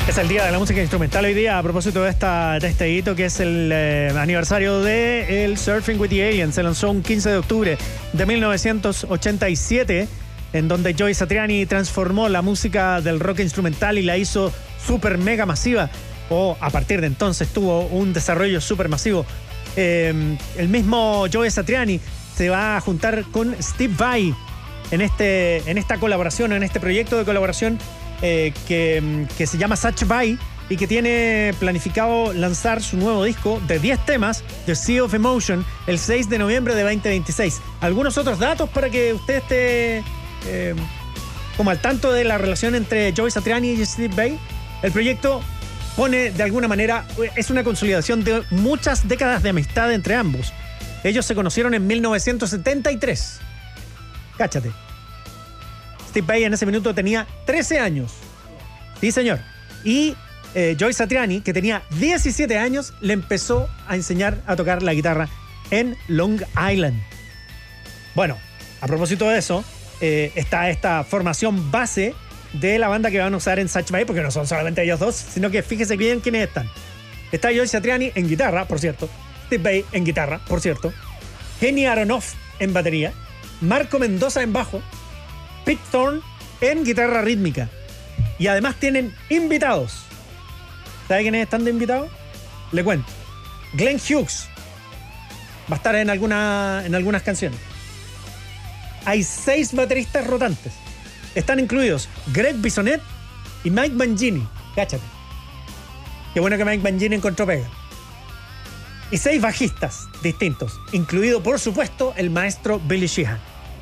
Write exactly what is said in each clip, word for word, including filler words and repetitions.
Es el Día de la Música Instrumental hoy día, a propósito de, esta, de este hito que es el eh, aniversario de el Surfing with the Aliens. Se lanzó un quince de octubre de mil novecientos ochenta y siete, en donde Joe Satriani transformó la música del rock instrumental y la hizo súper mega masiva, o a partir de entonces tuvo un desarrollo súper masivo. Eh, el mismo Joe Satriani se va a juntar con Steve Vai en, este, en esta colaboración, en este proyecto de colaboración Eh, que, que se llama Satch Vai y que tiene planificado lanzar su nuevo disco de diez temas, The Sea of Emotion, el seis de noviembre de veinte veintiséis. Algunos otros datos para que usted esté eh, como al tanto de la relación entre Joe Satriani y Steve Vai. El proyecto pone de alguna manera, es una consolidación de muchas décadas de amistad entre ambos. Ellos se conocieron en mil novecientos setenta y tres. Cáchate. Steve Vai en ese minuto tenía trece años. Sí, señor. Y eh, Joe Satriani, que tenía diecisiete años, le empezó a enseñar a tocar la guitarra en Long Island. Bueno, a propósito de eso, eh, está esta formación base de la banda que van a usar en Satch Vai, porque no son solamente ellos dos, sino que fíjese bien quiénes están. Está Joe Satriani en guitarra, por cierto. Steve Vai en guitarra, por cierto. Kenny Aronoff en batería. Marco Mendoza en bajo. Pete Thorne en guitarra rítmica. Y además tienen invitados. ¿Sabe quiénes están de invitados? Le cuento. Glenn Hughes va a estar en, alguna, en algunas canciones. Hay seis bateristas rotantes. Están incluidos Greg Bisonet y Mike Mangini. Cáchate. Qué bueno que Mike Mangini encontró pega. Y seis bajistas distintos, incluido por supuesto el maestro Billy Sheehan.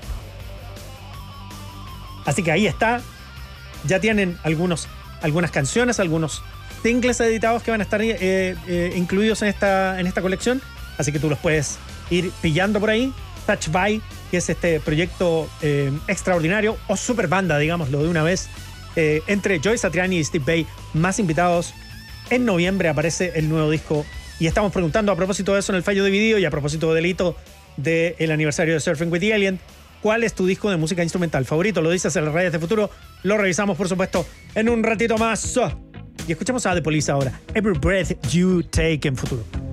Así que ahí está. Ya tienen algunos, algunas canciones, algunos singles editados que van a estar eh, eh, incluidos en esta, en esta colección. Así que tú los puedes ir pillando por ahí. Satch Vai, que es este proyecto eh, extraordinario, o super banda, digámoslo de una vez, eh, entre Joe Satriani y Steve Vai, más invitados. En noviembre aparece el nuevo disco. Y estamos preguntando a propósito de eso en el fallo dividido y a propósito del hito del aniversario de Surfing with the Alien. ¿Cuál es tu disco de música instrumental favorito? Lo dices en las radios de futuro. Lo revisamos, por supuesto, en un ratito más. Y escuchamos a The Police ahora. Every Breath You Take en Futuro.